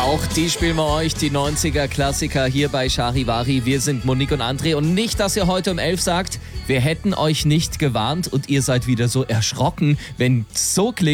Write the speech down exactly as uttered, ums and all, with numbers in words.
Auch die spielen wir euch, die neunziger-Klassiker hier bei Charivari. Wir sind Monique und André. Und nicht, dass ihr heute um elf sagt, wir hätten euch nicht gewarnt und ihr seid wieder so erschrocken, wenn so klingt.